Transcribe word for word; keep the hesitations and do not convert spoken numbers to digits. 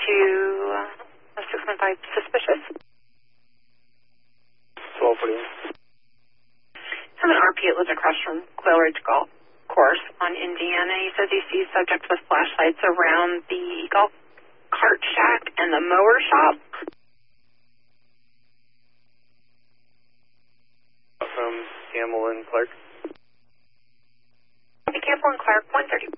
to uh, six one five suspicious. twelve forty. Have an R P that lives across from Quail Ridge Golf Course on Indiana. He says he sees subject with flashlights around the golf cart shack and the mower shop. From Campbell and Clark. Campbell and Clark, one thirty.